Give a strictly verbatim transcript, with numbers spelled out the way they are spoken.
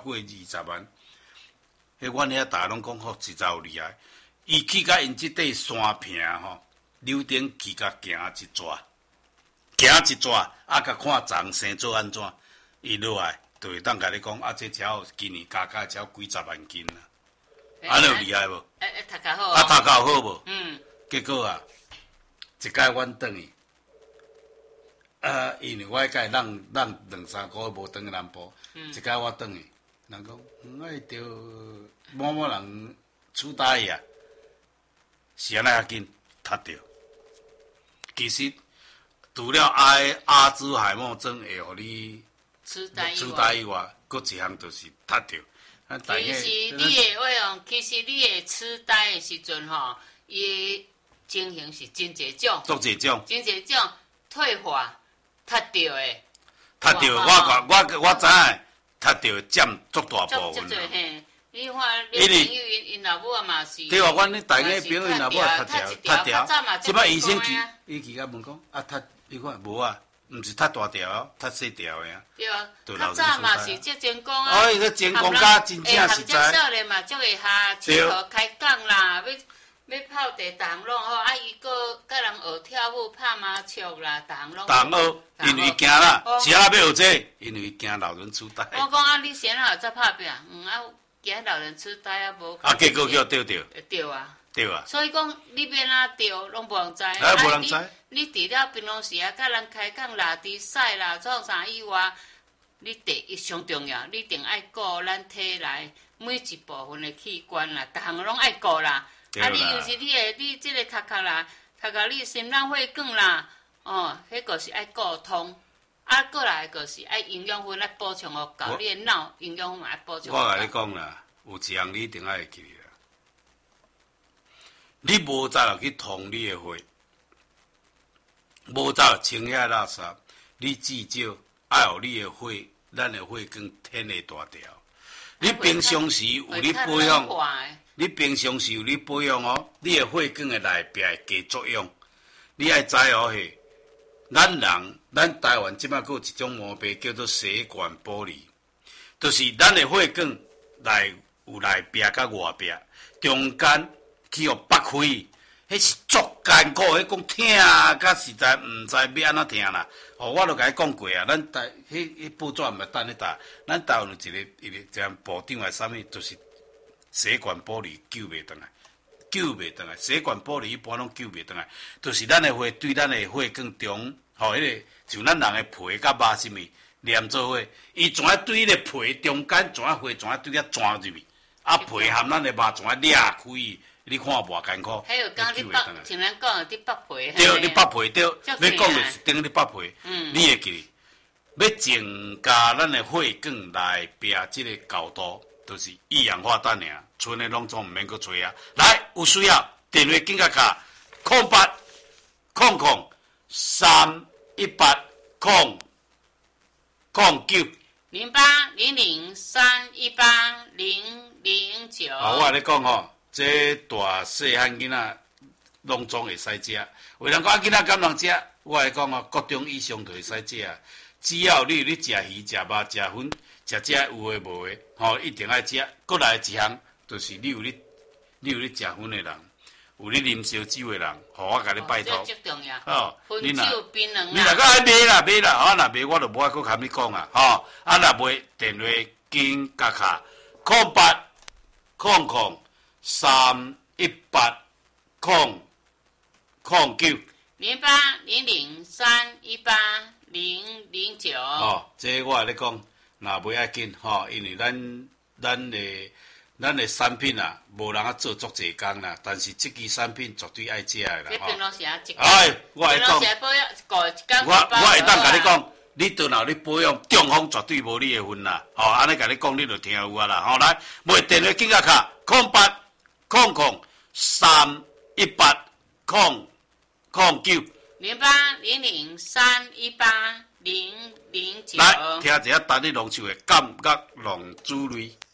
过二十万。迄阮遐大家拢讲好，实在有厉害。伊去甲因即块山坪吼，柳丁去甲行一抓，行一抓，啊，甲看长生做安怎，伊落来就会当甲你讲，啊，这条今年加加只几十万斤啦，安尼有厉害无？ 诶诶，读较好啊，读较好无？ 嗯。 结果啊，一摆阮转去，啊，因为我迄摆让让两三个月无转去南部，嗯、一摆我转去，人讲，嗯，哎，着某某人出大意啊，是安尼啊紧读着。其实除了爱阿兹海默症会互你痴呆痴呆以外，搁一项就是读着。啊， 其实你的话哦，其实你的痴呆的时阵吼，伊情形是真侪种， 足侪种， 真侪种退化读着的， 读着我我我我知影，读着占足大部分。 足嘿，你看你朋友因因老母啊嘛是。 对啊，阮你大家朋友因老母啊读条读条，即摆医生去，伊去甲问讲啊读，伊看无啊，毋是读大条，读细条的啊。 对啊，较早嘛是即真讲啊。 哦，伊个真讲甲真正实在。 诶，少年嘛，足会下佚佗开讲啦，要。要泡茶，逐项拢好，啊！伊个甲人学跳舞、拍麻雀啦，逐项拢。 逐学，因为惊啦，是啊，要学这，因为惊老人痴呆。 我讲啊，你先啊再拍拼，嗯啊，惊老人痴呆啊无。 啊，结果叫对着。 对啊。 对啊。 所以讲，你免啊对，拢无人知。 哎，无人知。 你除了平常时啊，甲人开讲拉猪屎啦，创啥以外，你第一上重要，你一定爱顾咱体内每一部分的器官啦，逐项拢爱顾啦。啊！你就是你的，你即个头壳啦，头壳你心脏血管啦，哦，迄个是爱沟通，啊，过来个是爱营养分来补充互够，你的脑营养分嘛爱补充。 我甲你讲啦，有一项你一定爱会记啦，你无早就去通你的血，无早清遐垃圾，你至少爱有你的血，咱的血管天的大条。你平常时有你保养。你平常时有你保养哦，你的血管的内壁会加作用。你爱知哦嘿，咱人咱台湾即摆佫有一种毛病叫做血管剥离，就是咱的血管内有内壁甲外壁，中间去互剥开，迄是足艰苦，迄讲疼甲实在毋知要安怎疼啦。哦，我都甲你讲过啊，咱台迄迄报纸毋係等你打，咱台湾有一个一个这样部长还是啥物，就是。血管剥离救袂回来，救袂回来。血管剥离一般拢救袂回来，就是咱的血对咱的血管中，吼、哦，迄、那个像咱人的皮甲肉什么连做伙，伊怎啊对迄个皮中间怎啊血怎啊对遐钻入去，啊皮含咱的肉怎啊裂开，你看偌艰苦。 还有讲你剥，像咱讲的你剥皮。 对，你剥皮对，要讲就是等于你剥皮，嗯、你会记，要增加咱的血管内壁即个高度。都是一氧化氮尔，剩的拢总毋免搁吹啊！来，有需要电话紧甲卡，空八空空三一八空空九零八零零三一八零零九。 啊，我甲你讲吼，这大细汉囡仔拢总会使食。有人讲啊，囡仔敢能食？我来讲哦，各种以上都会使食啊。只要你你食鱼、食肉、食粉。食食有诶无诶，吼，一定爱食。过来一项，就是你有你，你有你食粉诶人，有你啉烧酒诶人，互我甲你拜托。 这最重要。 哦， 分酒槟榔你若个爱买啦买啦，啊若买我就无爱搁甲你讲啊，吼，啊若买电话紧甲卡，空八空空三一八空空九。 零八零零三一八零零九。 哦，这我甲你讲。若袂要紧吼，因为咱咱的咱的产品啊，无人啊做足济工啦，但是即支产品绝对爱食的啦。 平常时啊，一哎，我会讲， 我我会当甲你讲，你倒若你保养，中风绝对无你的份啦。吼，安尼甲你讲，你就听有啊啦。吼，来，买电话紧甲卡，空八空空三一八空空九。 零八零零三一八零零九。 来，听一下等你龙秀的感觉龙珠类。